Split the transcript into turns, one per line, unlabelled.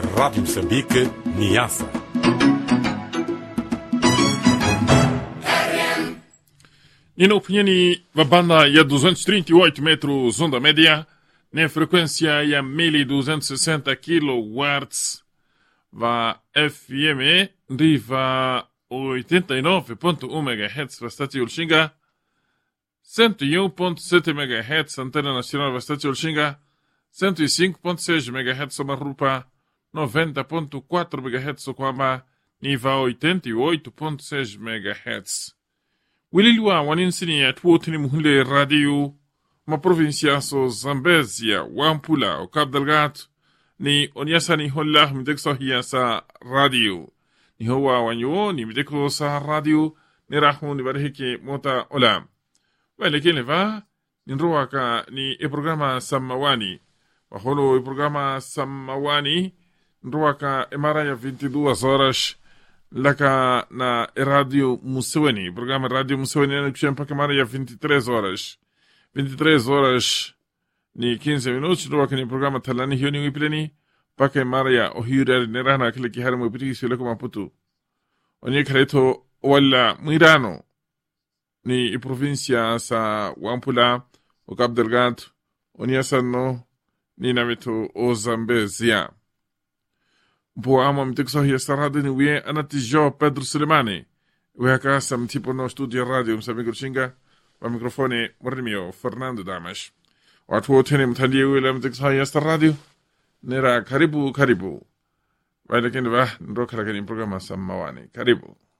Rádio Moçambique, Niassa.
Nina opinioni va banda ya 238 metros onda média, na frequência ya 1260 kW, va FM riva 89.1 MHz va Stazione Ulxinga, 101.7 MHz Antena Nacional va Stazione Ulxinga, 105.6 MHz Marupa, 90.4 MHz Sokwamba, niva 88.6 MHz. Wililwa waninsini ya tuotini muhule radio ma provincia so Zambezia, Wampula o Cabo Delgado ni onyasa ni holla midekso hiya sa radio ni hoa wanyo ni midekso sa radio ni rahu ni barihiki mota ola wale kile va ni nroaka ni e programa Samawani waholo e programa Samawani nroaka e mara ya 22 horas laka na Radio Museveni, programa Radio Museveni na kushia mpaka mara ya 23 horas. 23 horas ni 15 minutos, ndio wakini programa talani hiyo ni wipileni, paka mara ya ohiyuri nerana kile kihari mwipitiki sile kwa Maputo. Onye kaleto wala mwirano ni provincia sa Wampula, o Cabo Delgado, onye sano ni nameto o Zambezia. Mpo ama mtikso hiya sa radio ni wye anatijo Pedro Sulemani. Wye haka sa mtipo no studio radio Msambiki Rushinga. Wa mikrofoni mwarimio Fernando Damas. Watu wote ni mtandia wile mtikso hiya sa radio. Nera karibu. Wale kende wa ndoka lakini programa Samawani. Karibu.